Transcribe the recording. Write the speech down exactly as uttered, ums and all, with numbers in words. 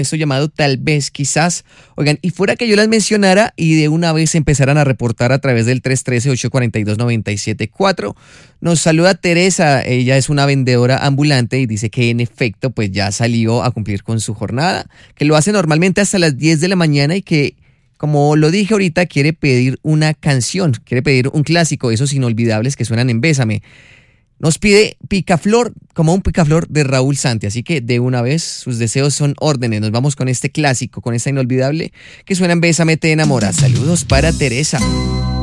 Eso llamado Tal vez, quizás. Oigan, y fuera que yo las mencionara y de una vez empezaran a reportar a través del tres uno tres, ocho cuatro dos, nueve siete cuatro. Nos saluda Teresa, ella es una vendedora ambulante y dice que en efecto pues ya salió a cumplir con su jornada, que lo hace normalmente hasta las diez de la mañana y que, como lo dije ahorita, quiere pedir una canción, quiere pedir un clásico, esos inolvidables que suenan en Bésame. Nos pide Picaflor, como un Picaflor de Raúl Santi, así que de una vez sus deseos son órdenes. Nos vamos con este clásico, con esta inolvidable que suena en Bésame te enamora. Saludos para Teresa.